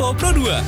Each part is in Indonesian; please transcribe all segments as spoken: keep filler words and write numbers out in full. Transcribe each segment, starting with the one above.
Info Pro dua.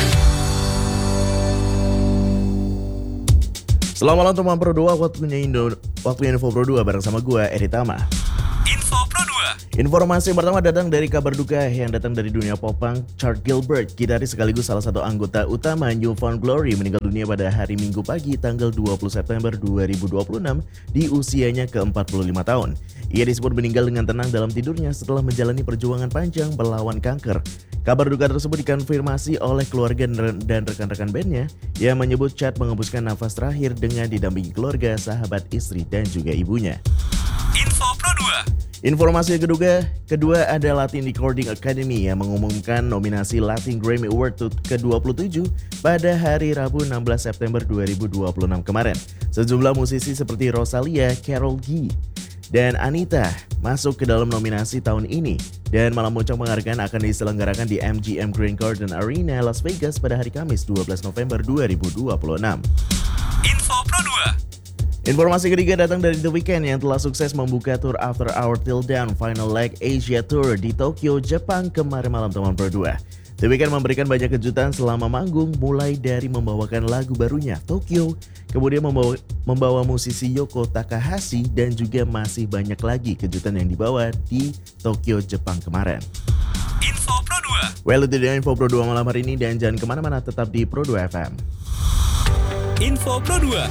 Selamat malam teman Pro dua, waktunya Indo, waktunya Info Pro dua bareng sama gue, Edi Tama. Info Pro dua. Informasi yang pertama datang dari kabar duka yang datang dari dunia popang. Chad Gilbert, gitaris sekaligus salah satu anggota utama New Found Glory, meninggal dunia pada hari Minggu pagi tanggal dua puluh September dua ribu dua puluh enam di usianya ke empat puluh lima tahun. Ia disebut meninggal dengan tenang dalam tidurnya setelah menjalani perjuangan panjang melawan kanker. Kabar duka tersebut dikonfirmasi oleh keluarga dan rekan-rekan bandnya yang menyebut Chad mengembuskan nafas terakhir dengan didampingi keluarga, sahabat, istri, dan juga ibunya. Info Pro dua. Informasi yang kedua, kedua ada Latin Recording Academy yang mengumumkan nominasi Latin Grammy Award ke dua puluh tujuh pada hari Rabu enam belas September dua ribu dua puluh enam kemarin. Sejumlah musisi seperti Rosalia, Karol G, dan Anita masuk ke dalam nominasi tahun ini. Dan malam puncak penghargaan akan diselenggarakan di M G M Grand Garden Arena, Las Vegas pada hari Kamis dua belas November dua ribu dua puluh enam. Info Pro dua. Informasi ketiga datang dari The Weeknd yang telah sukses membuka tour After Hour Till Down Final Leg Asia Tour di Tokyo, Jepang kemarin malam teman Pro dua. The Weeknd memberikan banyak kejutan selama manggung, mulai dari membawakan lagu barunya Tokyo, kemudian membawa, membawa musisi Yoko Takahashi, dan juga masih banyak lagi kejutan yang dibawa di Tokyo, Jepang kemarin. Info Pro dua. Well, itu dia Info Pro dua malam hari ini, dan jangan kemana-mana, tetap di Pro dua F M. Info Pro dua.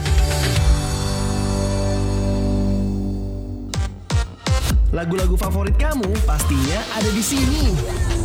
Lagu-lagu favorit kamu pastinya ada di sini.